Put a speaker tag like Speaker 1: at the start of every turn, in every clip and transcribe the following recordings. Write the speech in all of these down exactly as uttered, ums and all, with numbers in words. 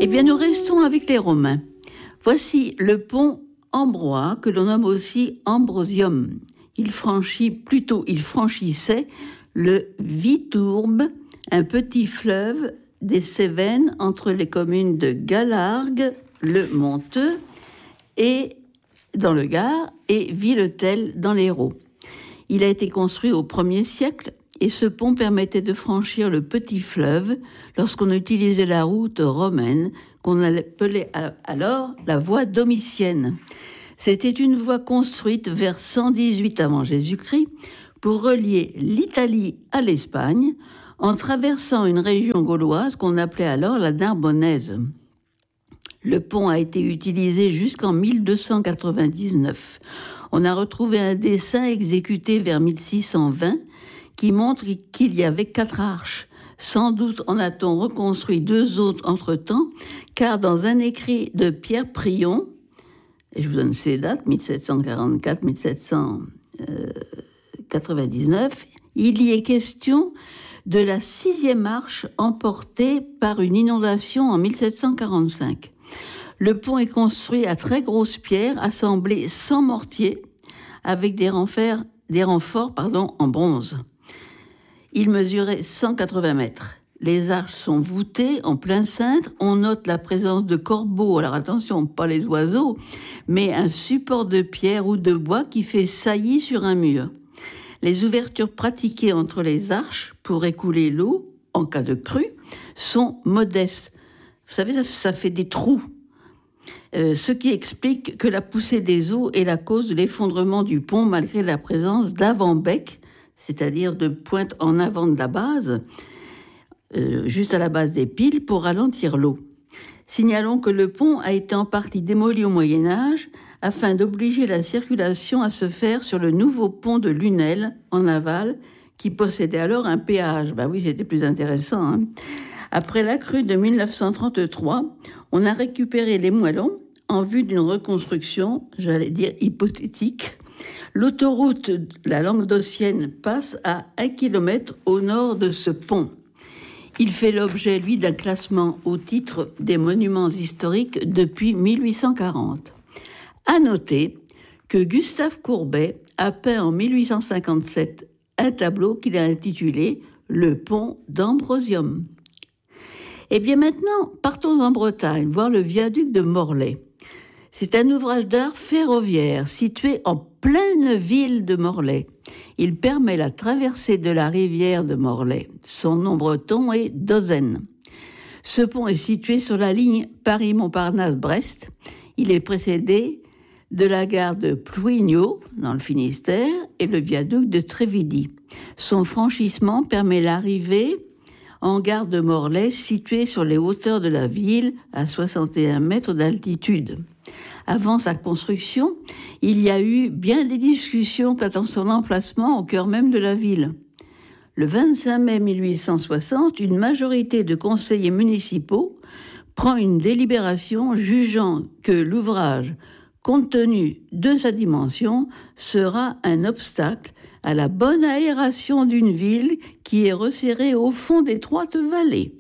Speaker 1: Eh bien, nous restons avec les Romains. Voici le pont Ambroise, que l'on nomme aussi Ambrosium. Il franchit, plutôt, il franchissait le Vitourbe, un petit fleuve des Cévennes entre les communes de Galargues, le Monteux, et dans le Gard, et Villetel dans l'Hérault. Il a été construit au premier siècle et ce pont permettait de franchir le petit fleuve lorsqu'on utilisait la route romaine qu'on appelait alors la voie domitienne. C'était une voie construite vers cent dix-huit avant Jésus-Christ pour relier l'Italie à l'Espagne en traversant une région gauloise qu'on appelait alors la Narbonnaise. Le pont a été utilisé jusqu'en mille deux cent quatre-vingt-dix-neuf. On a retrouvé un dessin exécuté vers mille six cent vingt qui montre qu'il y avait quatre arches. Sans doute en a-t-on reconstruit deux autres entre-temps, car dans un écrit de Pierre Prion, et je vous donne ces dates, mille sept cent quarante-quatre à mille sept cent quatre-vingt-dix-neuf, il y est question de la sixième arche emportée par une inondation en mille sept cent quarante-cinq. Le pont est construit à très grosses pierres assemblées sans mortier avec des renforts, des renforts pardon, en bronze. Il mesurait cent quatre-vingts mètres. Les arches sont voûtées en plein cintre. On note la présence de corbeaux. Alors attention, pas les oiseaux, mais un support de pierre ou de bois qui fait saillie sur un mur. Les ouvertures pratiquées entre les arches pour écouler l'eau, en cas de crue, sont modestes. Vous savez, ça, ça fait des trous. Euh, ce qui explique que la poussée des eaux est la cause de l'effondrement du pont malgré la présence d'avant-bec, c'est-à-dire de pointe en avant de la base, euh, juste à la base des piles, pour ralentir l'eau. Signalons que le pont a été en partie démoli au Moyen-Âge afin d'obliger la circulation à se faire sur le nouveau pont de Lunel, en aval, qui possédait alors un péage. Ben oui, c'était plus intéressant. Hein. Après la crue de mille neuf cent trente-trois, on a récupéré les moellons en vue d'une reconstruction, j'allais dire hypothétique. L'autoroute, la Languedocienne, passe à un kilomètre au nord de ce pont. Il fait l'objet, lui, d'un classement au titre des monuments historiques depuis mille huit cent quarante. À noter que Gustave Courbet a peint en mille huit cent cinquante-sept un tableau qu'il a intitulé « Le pont d'Ambrosium ». Eh bien maintenant, partons en Bretagne, voir le viaduc de Morlaix. C'est un ouvrage d'art ferroviaire situé en pleine ville de Morlaix. Il permet la traversée de la rivière de Morlaix. Son nom breton est Dozen. Ce pont est situé sur la ligne Paris-Montparnasse-Brest. Il est précédé de la gare de Plouigneau, dans le Finistère, et le viaduc de Trévidy. Son franchissement permet l'arrivée en gare de Morlaix, située sur les hauteurs de la ville, à soixante et un mètres d'altitude. Avant sa construction, il y a eu bien des discussions quant à son emplacement au cœur même de la ville. Le vingt-cinq mai mille huit cent soixante, une majorité de conseillers municipaux prend une délibération jugeant que l'ouvrage, compte tenu de sa dimension, sera un obstacle à la bonne aération d'une ville qui est resserrée au fond d'étroites vallées.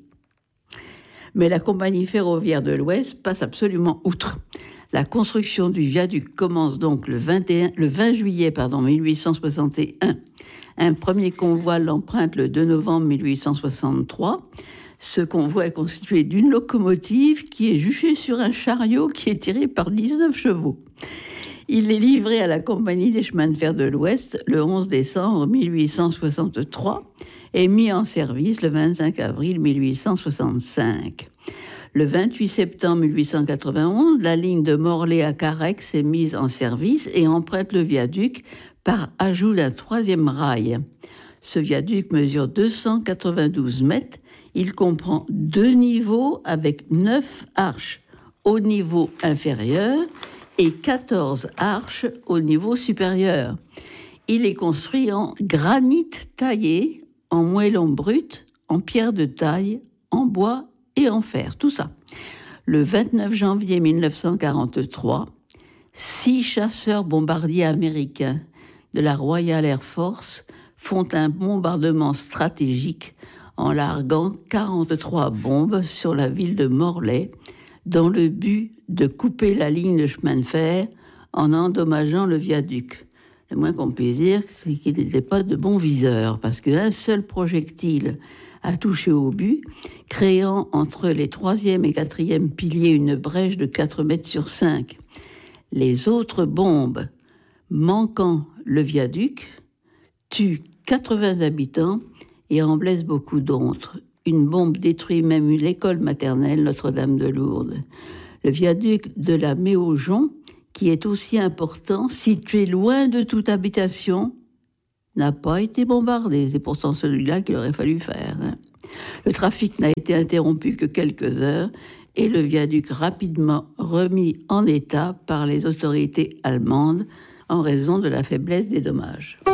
Speaker 1: Mais la compagnie ferroviaire de l'Ouest passe absolument outre. La construction du viaduc commence donc le, vingt et un, le vingt juillet pardon, mille huit cent soixante et un. Un premier convoi l'emprunte le deux novembre mille huit cent soixante-trois. Ce convoi est constitué d'une locomotive qui est juchée sur un chariot qui est tiré par dix-neuf chevaux. Il est livré à la Compagnie des chemins de fer de l'Ouest le onze décembre mille huit cent soixante-trois et mis en service le vingt-cinq avril mille huit cent soixante-cinq. Le vingt-huit septembre mille huit cent quatre-vingt-onze, la ligne de Morlaix à Carrex est mise en service et emprunte le viaduc par ajout d'un troisième rail. Ce viaduc mesure deux cent quatre-vingt-douze mètres. Il comprend deux niveaux avec neuf arches au niveau inférieur et quatorze arches au niveau supérieur. Il est construit en granit taillé, en moellon brut, en pierre de taille, en bois et en fer, tout ça. Le vingt-neuf janvier mille neuf cent quarante-trois, six chasseurs bombardiers américains de la Royal Air Force font un bombardement stratégique en larguant quarante-trois bombes sur la ville de Morlaix, dans le but de couper la ligne de chemin de fer en endommageant le viaduc. Le moins qu'on puisse dire, c'est qu'il n'était pas de bon viseur, parce qu'un seul projectile a touché au but, créant entre les troisième et quatrième piliers une brèche de quatre mètres sur cinq. Les autres bombes, manquant le viaduc, tuent quatre-vingts habitants et en blessent beaucoup d'autres. Une bombe détruit même l'école maternelle Notre-Dame de Lourdes. Le viaduc de la Méaujon, qui est aussi important, situé loin de toute habitation, n'a pas été bombardé. C'est pourtant celui-là qu'il aurait fallu faire. Hein. Le trafic n'a été interrompu que quelques heures et le viaduc rapidement remis en état par les autorités allemandes en raison de la faiblesse des dommages.